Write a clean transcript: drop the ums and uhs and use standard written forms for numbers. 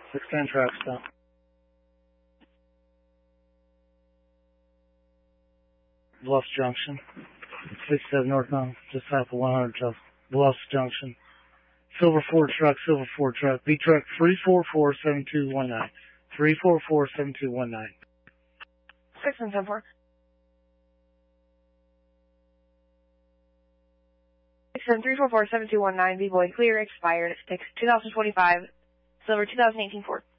610 track stop. Bluffs Junction. 67 northbound, just south of 100 of Bluffs Junction. Silver Ford truck, B truck 344-7219. 344-7219. 6174. 344-7219, B-Boy, clear, expired, 2025, Silver 2018 Ford.